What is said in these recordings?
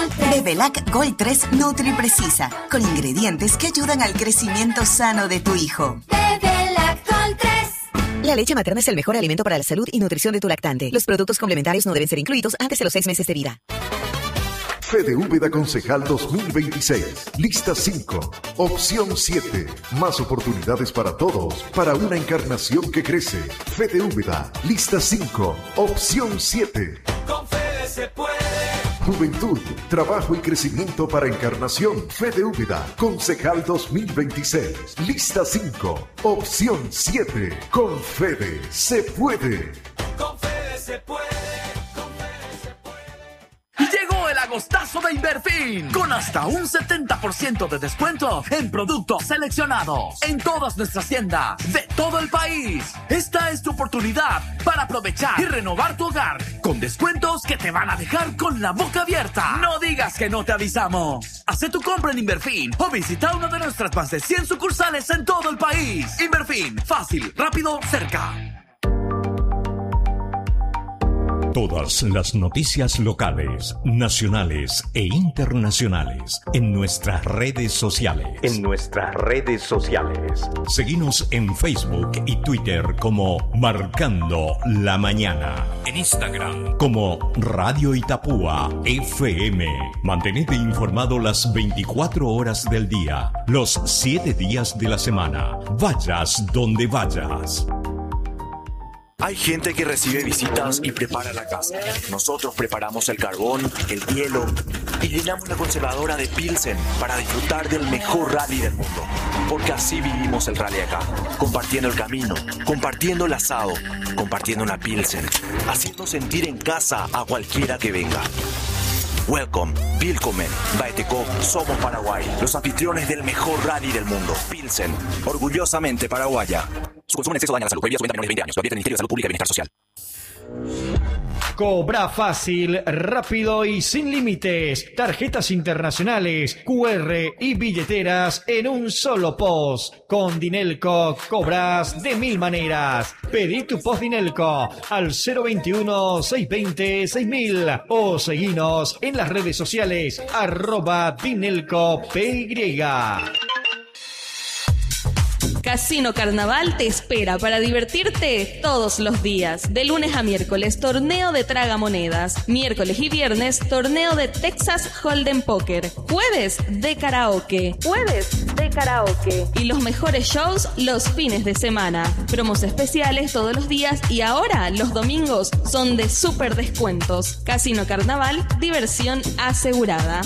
Gold 3. Bebelac Gold 3 Nutri Precisa, con ingredientes que ayudan al crecimiento sano de tu hijo. Bebelac Gold 3. La leche materna es el mejor alimento para la salud y nutrición de tu lactante. Los productos complementarios no deben ser incluidos antes de los 6 meses de vida. Fede Úbeda Concejal 2026. Lista 5. Opción 7. Más oportunidades para todos, para una encarnación que crece. Fede Úbeda. Lista 5. Opción 7. Con Fede se puede. Juventud, trabajo y crecimiento para Encarnación. Fede Úbeda, Concejal 2026. Lista 5, opción 7. Con Fede se puede. Con Fede se puede. Llegó el agostazo de Inverfin, con hasta un 70% de descuento en productos seleccionados en todas nuestras tiendas de todo el país. Esta es tu oportunidad para aprovechar y renovar tu hogar con descuentos que te van a dejar con la boca abierta. No digas que no te avisamos. Haz tu compra en Inverfin o visita una de nuestras más de 100 sucursales en todo el país. Inverfin, fácil, rápido, cerca. Todas las noticias locales, nacionales e internacionales en nuestras redes sociales. Seguinos en Facebook y Twitter como Marcando la Mañana. En Instagram como Radio Itapúa FM. Mantenete informado las 24 horas del día, los 7 días de la semana. Vayas donde vayas. Hay gente que recibe visitas y prepara la casa. Nosotros preparamos el carbón, el hielo y llenamos la conservadora de Pilsen para disfrutar del mejor rally del mundo. Porque así vivimos el rally acá, compartiendo el camino, compartiendo el asado, compartiendo una Pilsen, haciendo sentir en casa a cualquiera que venga. Welcome, Willkommen, Baeteco, somos Paraguay, los anfitriones del mejor rally del mundo. Pilsen, orgullosamente paraguaya. Su consumo en exceso daña la salud. Prohibido a su venta a menores de 20 años. Lo advierte el Ministerio de Salud Pública y Bienestar Social. Cobra fácil, rápido y sin límites. Tarjetas internacionales, QR y billeteras en un solo post. Con Dinelco cobras de 1000 maneras. Pedí tu post Dinelco al 021-620-6000 o seguinos en las redes sociales @DinelcoPY. Casino Carnaval te espera para divertirte todos los días. De lunes a miércoles, torneo de tragamonedas. Miércoles y viernes, torneo de Texas Hold'em Poker. Jueves de karaoke. Y los mejores shows los fines de semana. Promos especiales todos los días y ahora los domingos son de súper descuentos. Casino Carnaval, diversión asegurada.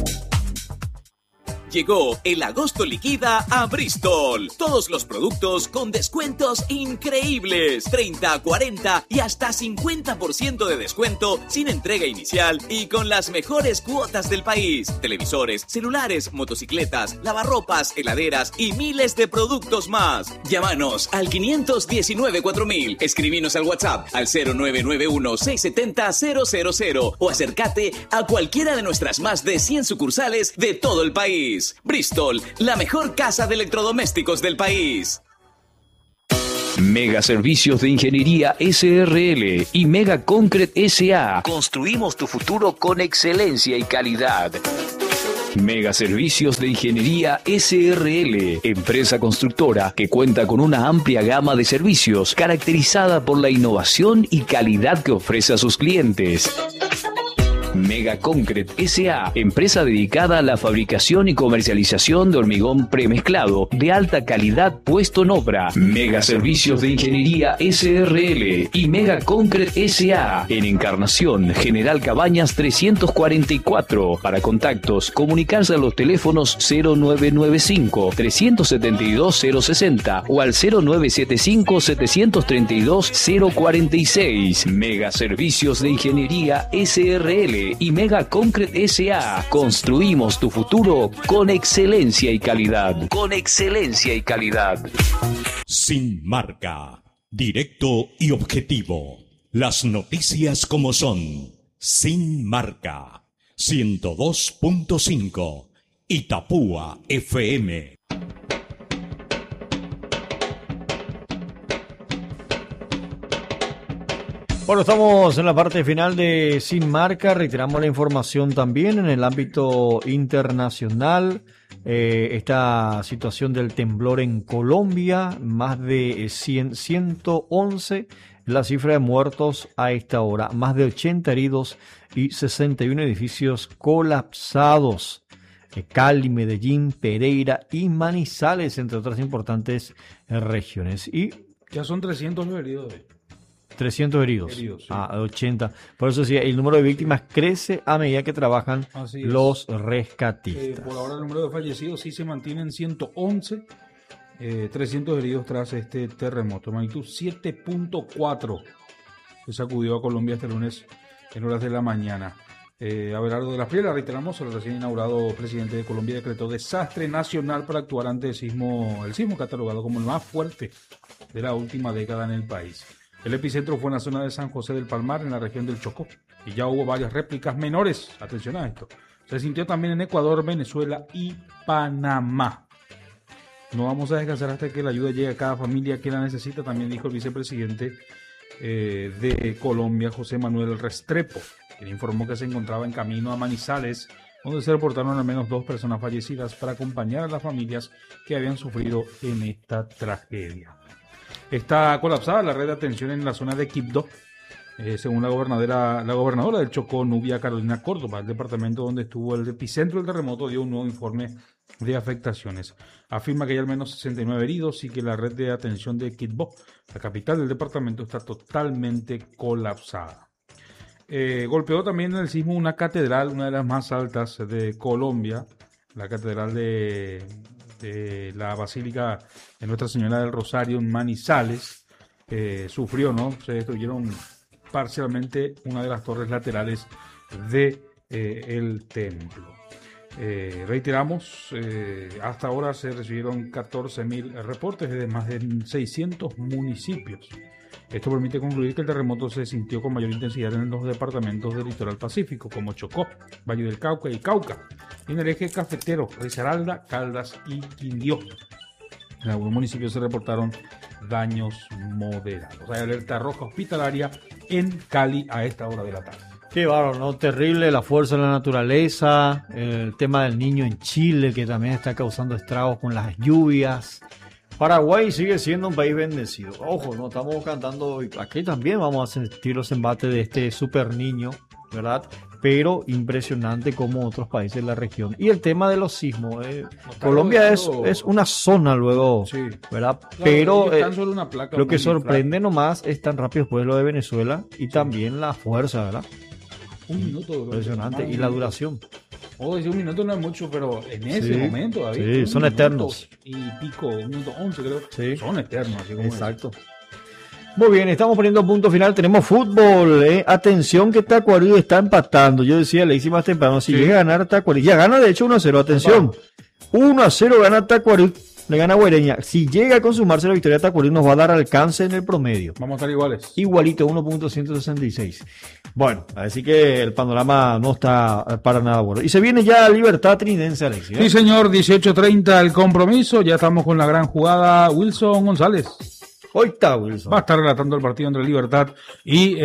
Llegó el agosto liquida a Bristol. Todos los productos con descuentos increíbles. 30, 40 y hasta 50% de descuento sin entrega inicial y con las mejores cuotas del país. Televisores, celulares, motocicletas, lavarropas, heladeras y miles de productos más. Llámanos al 519-4000. Escribinos al WhatsApp al 0991-670-000 o acércate a cualquiera de nuestras más de 100 sucursales de todo el país. Bristol, la mejor casa de electrodomésticos del país. Mega Servicios de Ingeniería SRL y Mega Concrete SA. Construimos tu futuro con excelencia y calidad. Mega Servicios de Ingeniería SRL, empresa constructora que cuenta con una amplia gama de servicios caracterizada por la innovación y calidad que ofrece a sus clientes. Mega Concrete S.A., empresa dedicada a la fabricación y comercialización de hormigón premezclado de alta calidad puesto en obra. Mega Servicios de Ingeniería S.R.L. y Mega Concrete S.A. en Encarnación, General Cabañas 344. Para contactos, comunicarse a los teléfonos 0995-372-060 o al 0975-732-046. Mega Servicios de Ingeniería S.R.L. y Mega Concrete S.A. Construimos tu futuro con excelencia y calidad. Con excelencia y calidad. Sin marca. Directo y objetivo. Las noticias como son. Sin marca. 102.5. Itapúa FM. Bueno, estamos en la parte final de Sin Marca. Reiteramos la información también en el ámbito internacional. Esta situación del temblor en Colombia, más de 111 la cifra de muertos a esta hora, más de 80 heridos y 61 edificios colapsados. Cali, Medellín, Pereira y Manizales, entre otras importantes regiones. Y ya son 300 los heridos. 300 heridos. Sí. 80. Por eso decía, el número de víctimas crece a medida que trabajan los rescatistas. Por ahora el número de fallecidos sí se mantiene en 111. 300 heridos tras este terremoto. Magnitud 7.4 que sacudió a Colombia este lunes en horas de la mañana. Abelardo de las Prielas, reiteramos, el recién inaugurado presidente de Colombia decretó desastre nacional para actuar ante el sismo catalogado como el más fuerte de la última década en el país. El epicentro fue en la zona de San José del Palmar, en la región del Chocó, y ya hubo varias réplicas menores. Atención a esto. Se sintió también en Ecuador, Venezuela y Panamá. No vamos a descansar hasta que la ayuda llegue a cada familia que la necesita, también dijo el vicepresidente de Colombia, José Manuel Restrepo, quien informó que se encontraba en camino a Manizales, donde se reportaron al menos 2 personas fallecidas para acompañar a las familias que habían sufrido en esta tragedia. Está colapsada la red de atención en la zona de Quibdó, según la gobernadora del Chocó, Nubia Carolina Córdoba. El departamento donde estuvo el epicentro del terremoto dio un nuevo informe de afectaciones. Afirma que hay al menos 69 heridos y que la red de atención de Quibdó, la capital del departamento, está totalmente colapsada. Golpeó también en el sismo una catedral, una de las más altas de Colombia, la catedral de la Basílica de Nuestra Señora del Rosario en Manizales. Sufrió, ¿no? Se destruyeron parcialmente una de las torres laterales de el templo. Reiteramos, hasta ahora se recibieron 14.000 reportes de más de 600 municipios. Esto permite concluir que el terremoto se sintió con mayor intensidad en los departamentos del litoral pacífico, como Chocó, Valle del Cauca y Cauca, y en el eje cafetero, Risaralda, Caldas y Quindío. En algunos municipios se reportaron daños moderados. Hay alerta roja hospitalaria en Cali a esta hora de la tarde. Qué bárbaro, ¿no? Terrible la fuerza de la naturaleza, el tema del niño en Chile, que también está causando estragos con las lluvias. Paraguay sigue siendo un país bendecido. Ojo, no estamos cantando, aquí también vamos a sentir los embates de este super niño, ¿verdad? Pero impresionante como otros países de la región. Y el tema de los sismos, Colombia es una zona luego, sí, ¿verdad? Claro, pero lo que sorprende nomás es tan rápido después lo de Venezuela y también la fuerza, ¿verdad? Un minuto. Impresionante. Y la duración. Decir un minuto no es mucho, pero en ese momento, David, sí, son eternos. Y pico, 1 minuto 11 creo. Sí. Son eternos. Así como exacto. Muy bien, estamos poniendo punto final. Tenemos fútbol. Atención que Tacuarí está empatando. Yo decía, le hice más temprano. Si llega a ganar Tacuarí, ya gana de hecho 1-0. Atención. 1-0 gana Tacuarí. Le gana Guareña. Si llega a consumarse la victoria de Tacuarí, nos va a dar alcance en el promedio. Vamos a estar iguales. Igualito, 1.166. Bueno, así que el panorama no está para nada bueno. Y se viene ya Libertad Trinense, Alexis. Sí, señor, 18:30 el compromiso. Ya estamos con la gran jugada. Wilson González. Hoy está Wilson. Va a estar relatando el partido entre Libertad y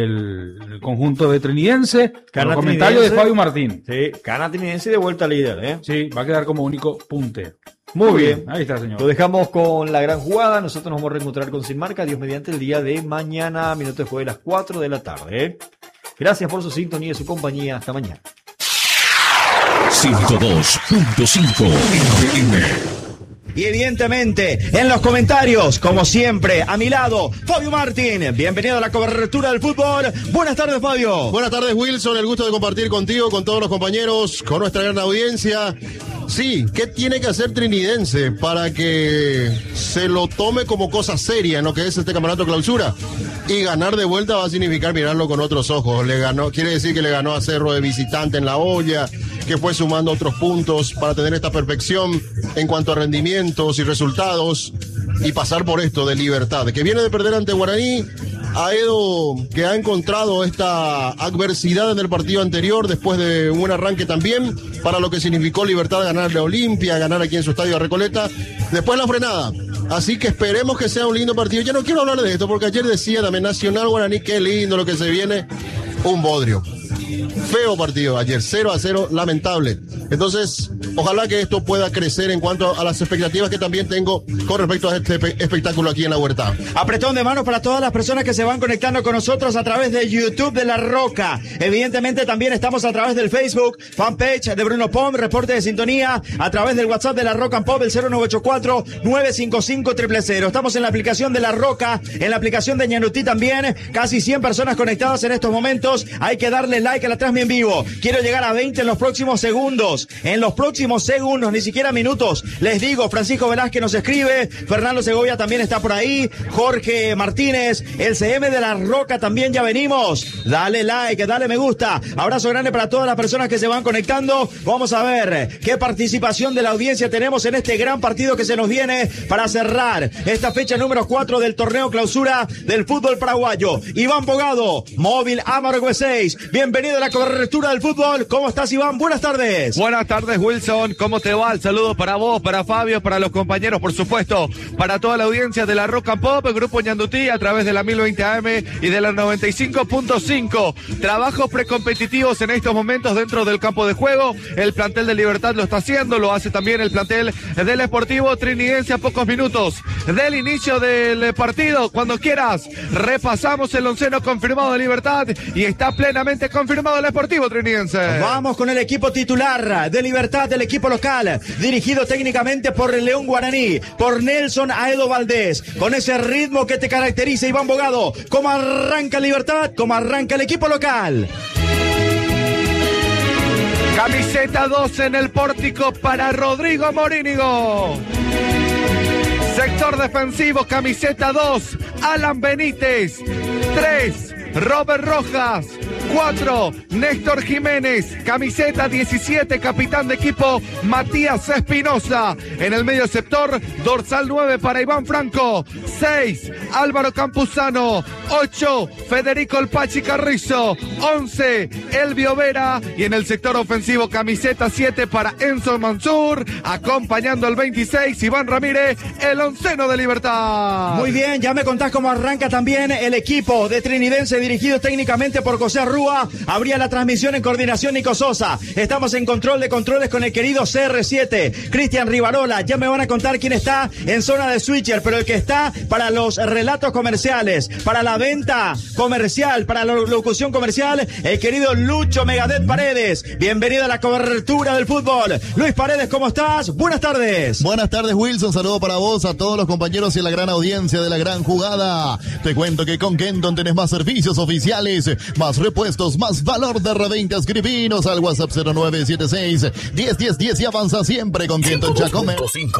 el conjunto de Trinidense. Con los comentarios de Fabio Martín. Sí, Cana Trinidense de vuelta líder, Sí, va a quedar como único puntero. Muy bien. Ahí está, señor. Lo dejamos con la gran jugada. Nosotros nos vamos a reencontrar con Sin Marca, Dios mediante, el día de mañana, minuto después de las 4 de la tarde. Gracias por su sintonía y su compañía. Hasta mañana. 102.5 FM. Y evidentemente, en los comentarios, como siempre, a mi lado, Fabio Martín. Bienvenido a la cobertura del fútbol. Buenas tardes, Fabio. Buenas tardes, Wilson. El gusto de compartir contigo, con todos los compañeros, con nuestra gran audiencia. Sí, ¿qué tiene que hacer Trinidense para que se lo tome como cosa seria en lo que es este campeonato clausura? Y ganar de vuelta va a significar mirarlo con otros ojos. Quiere decir que le ganó a Cerro de visitante en La Olla, que fue sumando otros puntos para tener esta perfección en cuanto a rendimientos y resultados y pasar por esto de Libertad, que viene de perder ante Guaraní. Aedo, que ha encontrado esta adversidad en el partido anterior después de un buen arranque también, para lo que significó Libertad ganarle a Olimpia, ganar aquí en su estadio a Recoleta. Después la frenada Así que esperemos que sea un lindo partido. Ya no quiero hablar de esto porque ayer decía también Nacional Guaraní, qué lindo lo que se viene. Un bodrio. Feo partido ayer, 0-0, lamentable. Entonces, ojalá que esto pueda crecer en cuanto a las expectativas que también tengo con respecto a este espectáculo aquí en La Huerta. Apretón de manos para todas las personas que se van conectando con nosotros a través de YouTube de La Roca. Evidentemente también estamos a través del Facebook, fanpage de Bruno Pom, reporte de sintonía, a través del WhatsApp de La Roca en Pop, el 0984-955-000. Estamos en la aplicación de La Roca, en la aplicación de Ñanutí también. Casi 100 personas conectadas en estos momentos. Hay que darle like a la transmisión en vivo. Quiero llegar a 20 en los próximos segundos. En los próximos segundos, ni siquiera minutos. Les digo, Francisco Velázquez nos escribe, Fernando Segovia también está por ahí, Jorge Martínez, el CM de La Roca también, ya venimos. Dale like, dale me gusta. Abrazo grande para todas las personas que se van conectando. Vamos a ver qué participación de la audiencia tenemos en este gran partido que se nos viene para cerrar esta fecha número 4 del torneo clausura del fútbol paraguayo. Iván Bogado, Móvil Amargo 6. Bienvenido a la cobertura del fútbol. ¿Cómo estás, Iván? Buenas tardes. Buenas tardes, Wilson. ¿Cómo te va? El saludo para vos, para Fabio, para los compañeros, por supuesto, para toda la audiencia de La Roca and Pop, el Grupo Ñandutí, a través de la 1020 AM y de la 95.5. Trabajos precompetitivos en estos momentos dentro del campo de juego. El plantel de Libertad lo está haciendo, lo hace también el plantel del Sportivo Trinidense a pocos minutos del inicio del partido. Cuando quieras, repasamos el onceno confirmado de Libertad y está plenamente confirmado el Sportivo Trinidense. Vamos con el equipo titular de Libertad, del equipo local, dirigido técnicamente por el León Guaraní, por Nelson Aedo Valdés, con ese ritmo que te caracteriza, Iván Bogado. ¿Cómo arranca Libertad? ¿Cómo arranca el equipo local? Camiseta 2 en el pórtico para Rodrigo Morínigo. Sector defensivo, camiseta 2, Alan Benítez. 3, Robert Rojas. 4, Néstor Jiménez. Camiseta 17, capitán de equipo, Matías Espinosa. En el medio sector, dorsal 9 para Iván Franco. 6, Álvaro Campuzano. 8, Federico El Pachi Carrizo. 11, Elvio Vera. Y en el sector ofensivo, camiseta 7 para Enzo Mansur. Acompañando al 26, Iván Ramírez, el onceno de Libertad. Muy bien, ya me contás cómo arranca también el equipo de Trinidense, dirigido técnicamente por José Rúa. Abría la transmisión en coordinación Nico Sosa. Estamos en control de controles con el querido CR7, Cristian Rivarola. Ya me van a contar quién está en zona de switcher, pero el que está para los relatos comerciales, para la venta comercial, para la locución comercial, el querido Lucho Megadeth Paredes. Bienvenido a la cobertura del fútbol. Luis Paredes, ¿cómo estás? Buenas tardes. Buenas tardes, Wilson. Saludo para vos, a todos los compañeros y a la gran audiencia de La Gran Jugada. Te cuento que con Kenton tenés más servicios oficiales, más repuestos, más valor de reventa. Escribinos al WhatsApp 0976-101010 y avanza siempre con Kenton Chacome.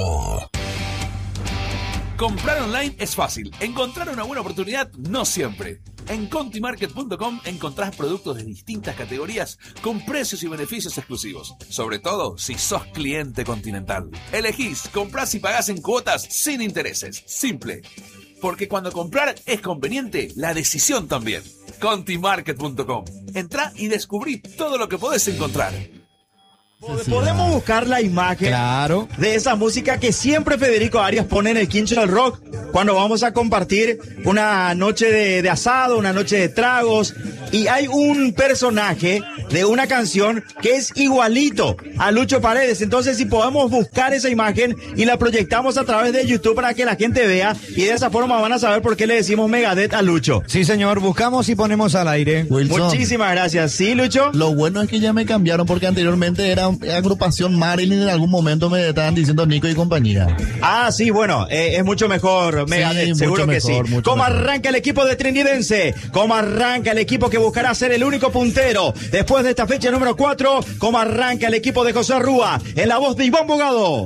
Comprar online es fácil. Encontrar una buena oportunidad no siempre. En contimarket.com encontrás productos de distintas categorías con precios y beneficios exclusivos. Sobre todo si sos cliente Continental. Elegís, comprás y pagás en cuotas sin intereses. Simple. Porque cuando comprar es conveniente, la decisión también. Contimarket.com. Entrá y descubrí todo lo que podés encontrar. Podemos buscar la imagen de esa música que siempre Federico Arias pone en el Quincho del Rock cuando vamos a compartir una noche de asado, una noche de tragos, y hay un personaje de una canción que es igualito a Lucho Paredes. Entonces, si podemos buscar esa imagen y la proyectamos a través de YouTube para que la gente vea, y de esa forma van a saber por qué le decimos Megadeth a Lucho. Sí, señor, buscamos y ponemos al aire. Wilson, muchísimas gracias. ¿Sí, Lucho? Lo bueno es que ya me cambiaron porque anteriormente era agrupación Marilyn, en algún momento me estaban diciendo Nico y compañía. Ah, sí, bueno, es mucho mejor Megadeth, sí, seguro que sí. ¿Cómo arranca el equipo de Trinidense? ¿Cómo arranca el equipo que buscará ser el único puntero después de esta fecha número 4? ¿Cómo arranca el equipo de José Rúa? En la voz de Iván Bogado.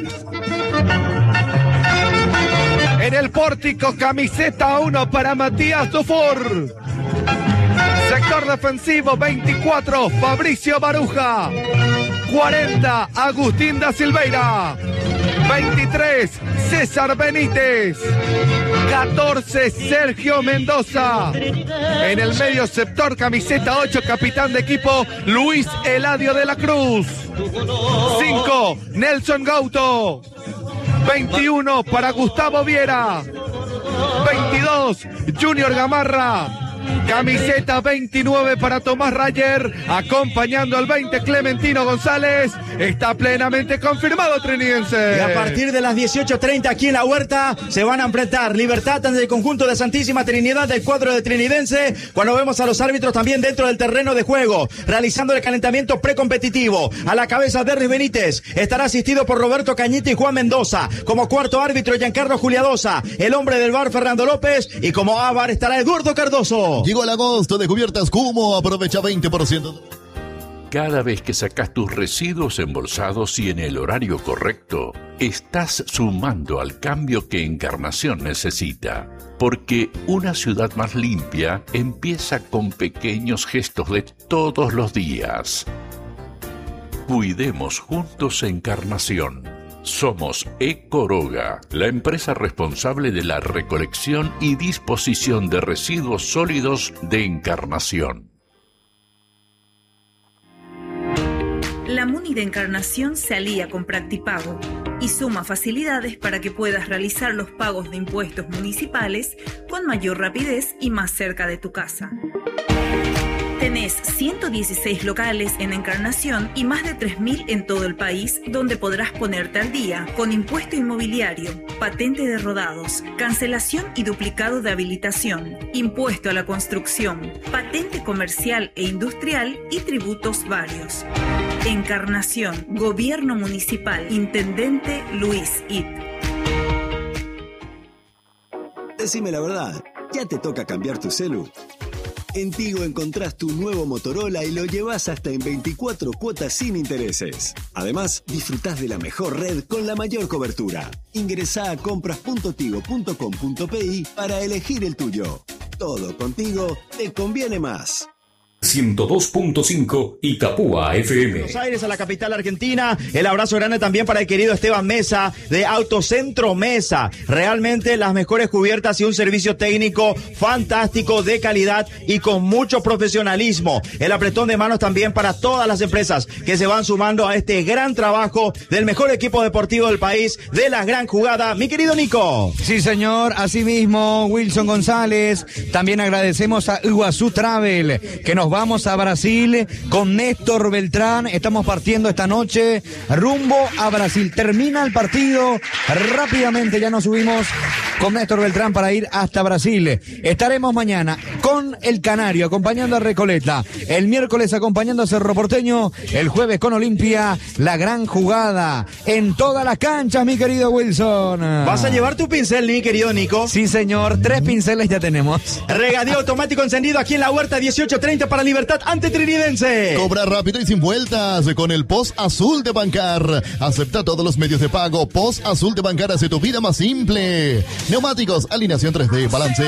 En el pórtico, camiseta 1 para Matías Dufour. Sector defensivo, 24, Fabricio Baruja. 40, Agustín da Silveira. 23, César Benítez. 14, Sergio Mendoza. En el medio sector, camiseta 8, capitán de equipo, Luis Eladio de la Cruz. 5, Nelson Gauto. 21 para Gustavo Viera. 22, Junior Gamarra. Camiseta 29 para Tomás Rayer, acompañando al 20 Clementino González. Está plenamente confirmado trinidense. Y a partir de las 18:30 aquí en la Huerta se van a enfrentar Libertad ante el conjunto de Santísima Trinidad del cuadro de trinidense, cuando vemos a los árbitros también dentro del terreno de juego, realizando el calentamiento precompetitivo. A la cabeza Derris Benítez, estará asistido por Roberto Cañete y Juan Mendoza. Como cuarto árbitro Giancarlo Juliadosa, el hombre del VAR Fernando López, y como ávar estará Eduardo Cardoso. Llegó el agosto de Cubiertas Cumo, aprovecha 20%. Cada vez que sacas tus residuos embolsados y en el horario correcto, estás sumando al cambio que Encarnación necesita. Porque una ciudad más limpia empieza con pequeños gestos de todos los días. Cuidemos juntos Encarnación. Somos Ecoroga, la empresa responsable de la recolección y disposición de residuos sólidos de Encarnación. La MUNI de Encarnación se alía con Practipago y suma facilidades para que puedas realizar los pagos de impuestos municipales con mayor rapidez y más cerca de tu casa. Tenés 116 locales en Encarnación y más de 3.000 en todo el país, donde podrás ponerte al día con impuesto inmobiliario, patente de rodados, cancelación y duplicado de habilitación, impuesto a la construcción, patente comercial e industrial y tributos varios. Encarnación, Gobierno Municipal, Intendente Luis It. Decime la verdad, ¿ya te toca cambiar tu celu? En Tigo encontrás tu nuevo Motorola y lo llevas hasta en 24 cuotas sin intereses. Además, disfrutás de la mejor red con la mayor cobertura. Ingresá a compras.tigo.com.pi para elegir el tuyo. Todo contigo te conviene más. 102.5 Itapúa FM. Buenos Aires, a la capital argentina. El abrazo grande también para el querido Esteban Mesa de Autocentro Mesa. Realmente las mejores cubiertas y un servicio técnico fantástico, de calidad y con mucho profesionalismo. El apretón de manos también para todas las empresas que se van sumando a este gran trabajo del mejor equipo deportivo del país, de la gran jugada. Mi querido Nico. Sí, señor. Asimismo, Wilson González. También agradecemos a Iguazú Travel, que nos vamos a Brasil con Néstor Beltrán. Estamos partiendo esta noche rumbo a Brasil. Termina el partido, rápidamente ya nos subimos con Néstor Beltrán para ir hasta Brasil. Estaremos mañana con el Canario acompañando a Recoleta, el miércoles acompañando a Cerro Porteño, el jueves con Olimpia. La gran jugada en todas las canchas, mi querido Wilson. ¿Vas a llevar tu pincel, mi querido Nico? Sí, señor, 3 pinceles ya tenemos. Regadío automático encendido aquí en la Huerta, 18:30 para Libertad ante Trinidense. Cobra rápido y sin vueltas con el POS Azul de Bancar. Acepta todos los medios de pago. POS Azul de Bancar hace tu vida más simple. Neumáticos, alineación 3D, balance.